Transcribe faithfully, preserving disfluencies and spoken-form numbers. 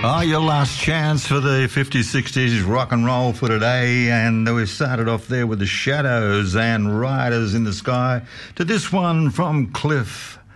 Oh, your last chance for the fifties, sixties rock and roll for today. And we started off there with the Shadows and Riders in the Sky to this one from Cliff